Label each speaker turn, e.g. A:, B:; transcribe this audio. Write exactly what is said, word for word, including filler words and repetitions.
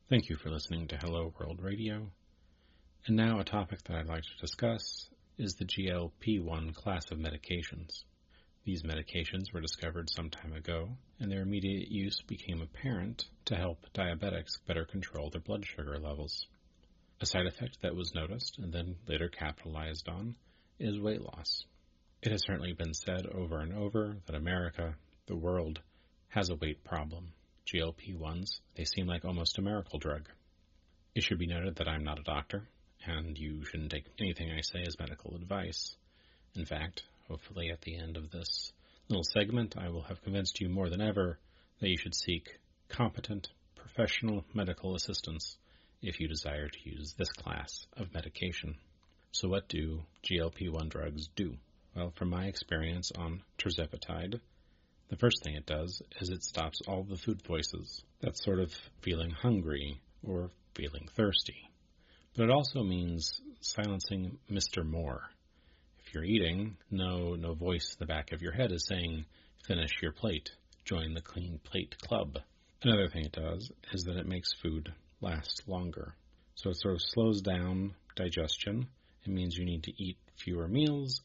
A: Thank you for listening to Hello World Radio. And now a topic that I'd like to discuss is the G L P one class of medications. These medications were discovered some time ago, and their immediate use became apparent to help diabetics better control their blood sugar levels. A side effect that was noticed and then later capitalized on is weight loss. It has certainly been said over and over that America, the world, has a weight problem. G L P ones, they seem like almost a miracle drug. It should be noted that I'm not a doctor, and you shouldn't take anything I say as medical advice. In fact, hopefully at the end of this little segment, I will have convinced you more than ever that you should seek competent, professional medical assistance if you desire to use this class of medication. So what do G L P one drugs do? Well, from my experience on tirzepatide, the first thing it does is it stops all the food voices. That's sort of feeling hungry or feeling thirsty. But it also means silencing Mister More. If you're eating, no no voice in the back of your head is saying, finish your plate, join the clean plate club. Another thing it does is that it makes food last longer. So it sort of slows down digestion. It means you need to eat fewer meals